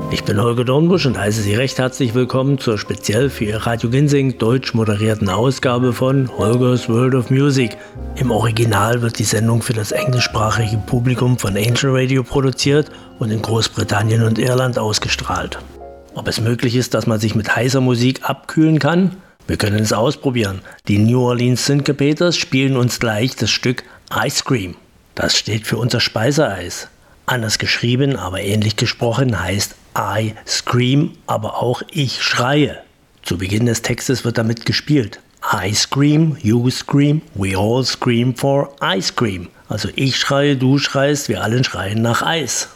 Ich bin Holger Dornbusch und heiße Sie recht herzlich willkommen zur speziell für Ihr Radio Ginsing deutsch moderierten Ausgabe von Holgers World of Music. Im Original wird die Sendung für das englischsprachige Publikum von Angel Radio produziert und in Großbritannien und Irland ausgestrahlt. Ob es möglich ist, dass man sich mit heißer Musik abkühlen kann? Wir können es ausprobieren. Die New Orleans Syncopators spielen uns gleich das Stück Ice Cream. Das steht für unser Speiseeis. Anders geschrieben, aber ähnlich gesprochen heißt I scream, aber auch ich schreie. Zu Beginn des Textes wird damit gespielt. I scream, you scream, we all scream for ice cream. Also ich schreie, du schreist, wir alle schreien nach Eis.